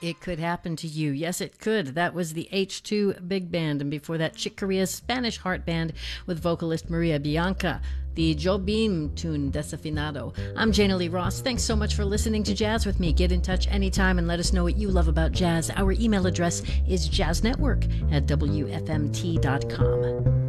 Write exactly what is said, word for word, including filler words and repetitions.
It could happen to you. Yes, it could. That was the H two Big Band, and before that, Chick Corea's Spanish Heart Band with vocalist Maria Bianca, the Jobim tune Desafinado. I'm Jana Lee Ross. Thanks so much for listening to Jazz with me. Get in touch anytime and let us know what you love about jazz. Our email address is jazznetwork at w f m t dot com.